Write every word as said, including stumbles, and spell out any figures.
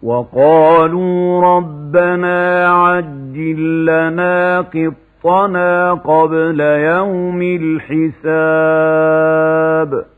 وقالوا ربنا عجل لنا قطنا قبل يوم الحساب